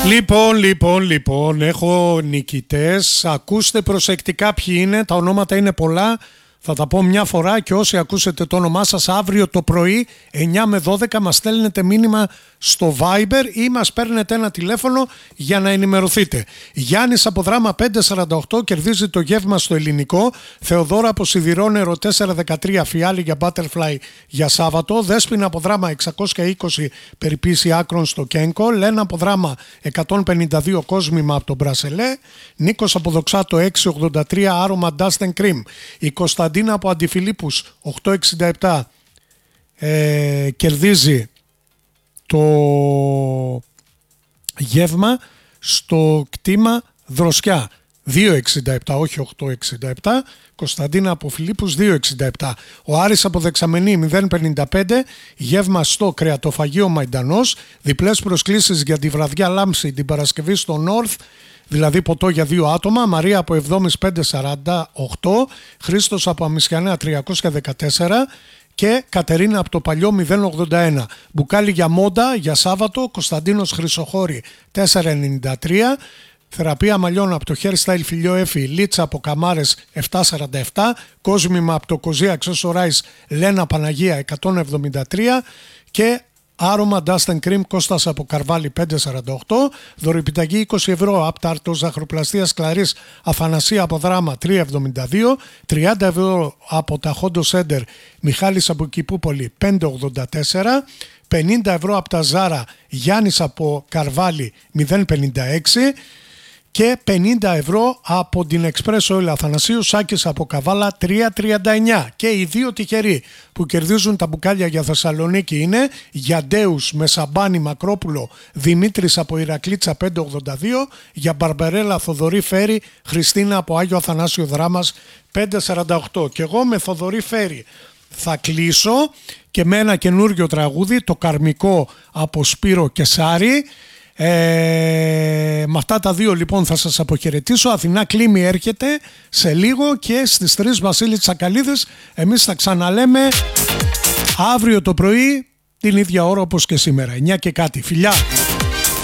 Λοιπόν, έχω νικητές. Ακούστε προσεκτικά ποιοι είναι. Τα ονόματα είναι πολλά. Θα τα πω μια φορά και όσοι ακούσετε το όνομά σας αύριο το πρωί 9 με 12 μας στέλνετε μήνυμα στο Viber ή μας παίρνετε ένα τηλέφωνο για να ενημερωθείτε. Γιάννης από Δράμα 548 κερδίζει το γεύμα στο ελληνικό. Θεοδόρα από Σιδηρόνερο 413 φιάλη για Butterfly για Σάββατο. Δέσποινα από Δράμα 620 περιποίηση άκρων στο Κένκο. Λένα από Δράμα 152 κόσμημα από τον Μπρασελέ. Νίκος από Δοξάτο 683 άρωμα Dust and Cream. Η Κωνσταντίνα από Αντιφιλίππους 867 κερδίζει το γεύμα στο κτήμα Δροσιά 267, όχι 867. Κωνσταντίνα από Φιλίππους 267. Ο Άρης από Δεξαμενή 055 γεύμα στο κρεατοφαγείο Μαϊντανός. Διπλές προσκλήσεις για τη βραδιά Λάμψη την Παρασκευή στο North, δηλαδή ποτό για 2 άτομα. Μαρία από Εβδόμης 548, Χρήστος από Αμισιανέα 314 και Κατερίνα από το Παλιό 081. Μπουκάλι για μόντα για Σάββατο, Κωνσταντίνος Χρυσοχώρη 493. Θεραπεία μαλλιών από το Hairstyle Φιλιό Έφη, Λίτσα από Καμάρες 747, κόσμημα από το Κοζία Accessorize Λένα Παναγία 173 και άρωμα Dust and Cream Κώστας από Καρβάλι 548, δωρεπιταγή 20 ευρώ από τα αρτοζαχροπλαστίας Κλαρής Αφανασία από Δράμα 372, 30 ευρώ από τα Χόντο Σέντερ Μιχάλης από Κηπούπολη 584, 50 ευρώ από τα Ζάρα Γιάννης από Καρβάλι 056 και 50 ευρώ από την Express Oil Αθανασίου Σάκης από Καβάλα 339. Και οι δύο τυχεροί που κερδίζουν τα μπουκάλια για Θεσσαλονίκη είναι Γιαντέους με Σαμπάνι Μακρόπουλο Δημήτρης από Ηρακλήτσα 582, για Μπαρμπερέλα Θοδωρή Φέρη Χριστίνα από Άγιο Αθανάσιο Δράμας 548. Και εγώ με Θοδωρή Φέρη θα κλείσω και με ένα καινούριο τραγούδι, το Καρμικό από Σπύρο Κεσάρη. Με αυτά τα δύο λοιπόν θα σας αποχαιρετήσω. Αθηνά Κλίμη έρχεται σε λίγο και στις 3 Βασίλη Τσακαλίδης. Εμείς θα ξαναλέμε αύριο το πρωί την ίδια ώρα όπως και σήμερα, 9 και κάτι. Φιλιά!